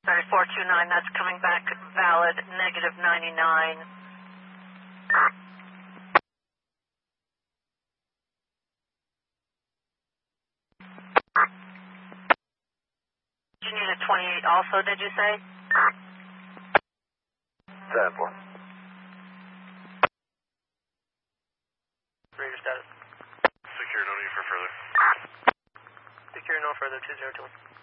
Alright, 429, that's coming back valid, negative 99. You need a 28 also, did you say? 7-4. Reader status. Secure, no need for further. Secure, no further, 202.